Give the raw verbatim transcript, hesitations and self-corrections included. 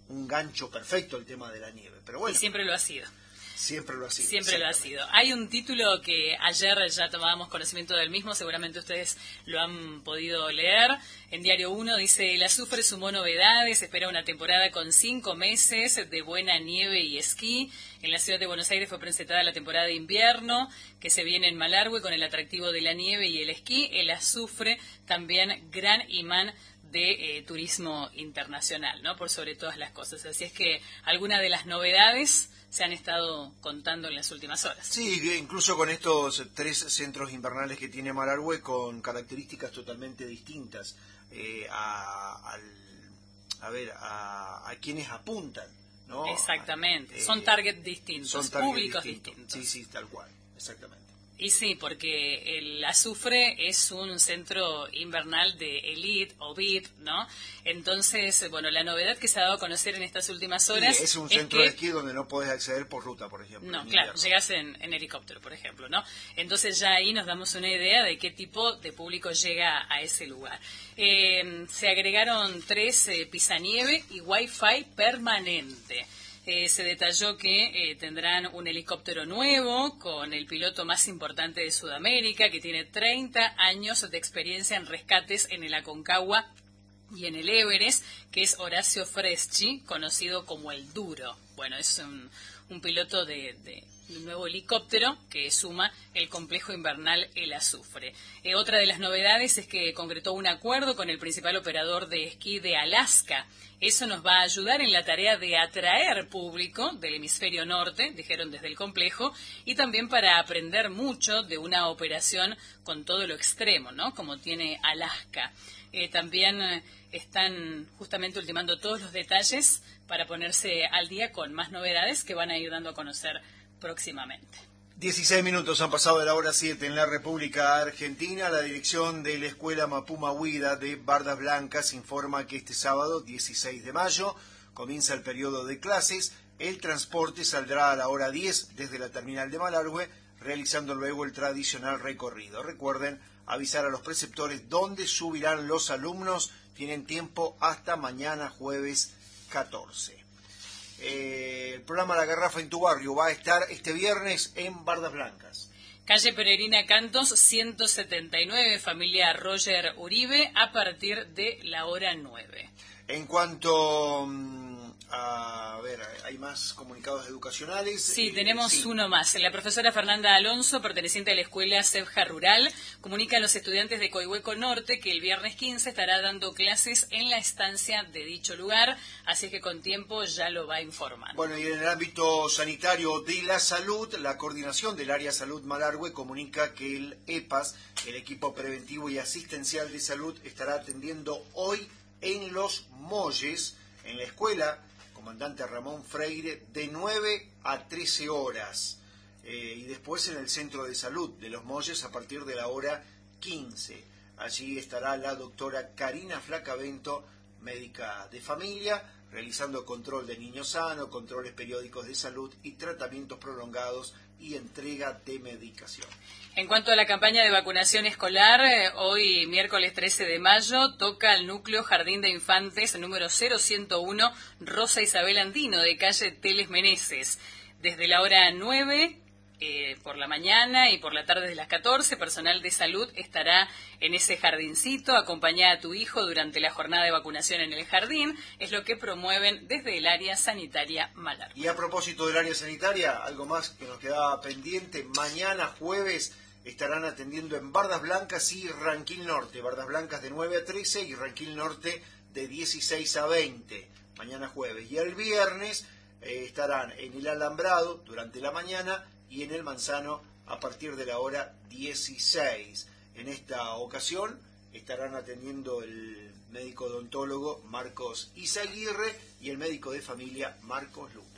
un gancho perfecto el tema de la nieve. Pero bueno, y siempre lo ha sido. Siempre lo ha sido. Siempre lo ha sido. Hay un título que ayer ya tomábamos conocimiento del mismo, seguramente ustedes lo han podido leer. En Diario uno dice: el azufre sumó novedades, espera una temporada con cinco meses de buena nieve y esquí. En la ciudad de Buenos Aires fue presentada la temporada de invierno, que se viene en Malargüe con el atractivo de la nieve y el esquí. El azufre, también gran imán de eh, turismo internacional, ¿no? Por sobre todas las cosas. Así es que algunas de las novedades se han estado contando en las últimas horas. Sí, incluso con estos tres centros invernales que tiene Malargüe, con características totalmente distintas eh, a, al, a ver a, a quienes apuntan, ¿no? Exactamente, eh, son targets distintos, son target públicos distintos. distintos. Sí, sí, tal cual, exactamente. Y sí, porque el azufre es un centro invernal de elite o V I P, ¿no? Entonces, bueno, la novedad que se ha dado a conocer en estas últimas horas... Sí, es un es centro que, de esquí donde no podés acceder por ruta, por ejemplo. No, claro, invierno. Llegas en, en helicóptero, por ejemplo, ¿no? Entonces ya ahí nos damos una idea de qué tipo de público llega a ese lugar. Eh, se agregaron tres eh, pisanieve y wifi permanente. Eh, se detalló que eh, tendrán un helicóptero nuevo con el piloto más importante de Sudamérica, que tiene treinta años de experiencia en rescates en el Aconcagua y en el Everest, que es Horacio Freschi, conocido como el Duro. Bueno, es un, un piloto de, de un nuevo helicóptero que suma el complejo invernal El Azufre. Eh, otra de las novedades es que concretó un acuerdo con el principal operador de esquí de Alaska. Eso nos va a ayudar en la tarea de atraer público del hemisferio norte, dijeron desde el complejo, y también para aprender mucho de una operación con todo lo extremo, ¿no? Como tiene Alaska. Eh, también eh, están justamente ultimando todos los detalles para ponerse al día con más novedades que van a ir dando a conocer próximamente. dieciséis minutos han pasado de la hora siete en la República Argentina. La dirección de la Escuela Mapuma Huida de Bardas Blancas informa que este sábado, dieciséis de mayo, comienza el periodo de clases. El transporte saldrá a la hora diez desde la terminal de Malargüe, realizando luego el tradicional recorrido. Recuerden avisar a los preceptores dónde subirán los alumnos. Tienen tiempo hasta mañana jueves catorce. Eh, el programa La Garrafa en tu Barrio va a estar este viernes en Bardas Blancas. Calle Peregrina Cantos ciento setenta y nueve, familia Roger Uribe, a partir de la hora nueve. En cuanto a, a ver, hay más comunicados educacionales. Sí, eh, tenemos sí. uno más. La profesora Fernanda Alonso, perteneciente a la escuela Cefja Rural, comunica a los estudiantes de Coihueco Norte que el viernes quince estará dando clases en la estancia de dicho lugar, así que con tiempo ya lo va informando. Bueno, y en el ámbito sanitario de la salud, la coordinación del área salud Malargüe comunica que el E P A S, el equipo preventivo y asistencial de salud, estará atendiendo hoy en Los Molles, en la escuela Comandante Ramón Freire, de nueve a trece horas. Eh, y después en el Centro de Salud de Los Molles a partir de la hora quince. Allí estará la doctora Karina Flacavento, médica de familia, realizando control de niño sano, controles periódicos de salud y tratamientos prolongados y entrega de medicación. En cuanto a la campaña de vacunación escolar, eh, hoy miércoles trece de mayo toca el núcleo Jardín de Infantes número cero ciento uno Rosa Isabel Andino de calle Teles Meneses. Desde la hora nueve eh, por la mañana y por la tarde de las catorce, personal de salud estará en ese jardincito. Acompaña a tu hijo durante la jornada de vacunación en el jardín. Es lo que promueven desde el área sanitaria Malargüe. Y a propósito del área sanitaria, algo más que nos quedaba pendiente. Mañana jueves estarán atendiendo en Bardas Blancas y Ranquil Norte. Bardas Blancas de nueve a trece y Ranquil Norte de dieciséis a veinte. Mañana jueves. Y el viernes eh, estarán en el Alambrado durante la mañana y en el Manzano a partir de la hora dieciséis. En esta ocasión estarán atendiendo el médico odontólogo Marcos Izaguirre y el médico de familia Marcos Luque.